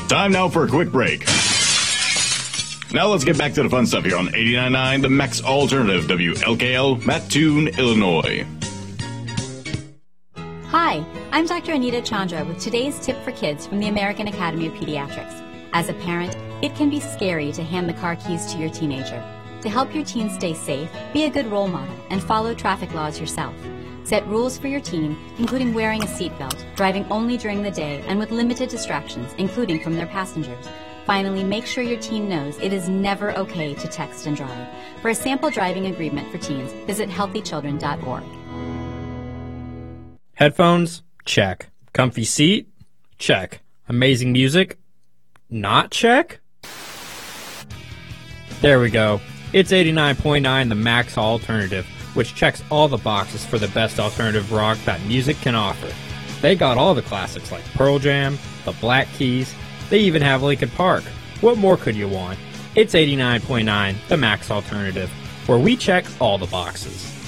Time now for a quick break. Now let's get back to the fun stuff here on 89.9, the Max Alternative, WLKL, Mattoon, Illinois. Hi, I'm Dr. Anita Chandra with today's tip for kids from the American Academy of Pediatrics. As a parent, it can be scary to hand the car keys to your teenager. To help your teen stay safe, be a good role model and follow traffic laws yourself. Set rules for your teen, including wearing a seatbelt, driving only during the day, and with limited distractions, including from their passengers. Finally, make sure your teen knows it is never okay to text and drive. For a sample driving agreement for teens, visit healthychildren.org. Headphones? Check. Comfy seat? Check. Amazing music? Not check? There we go. It's 89.9, the Max Alternative, which checks all the boxes for the best alternative rock that music can offer. They got all the classics like Pearl Jam, the Black Keys. They even have Linkin Park. What more could you want? It's 89.9, the Max Alternative, where we check all the boxes.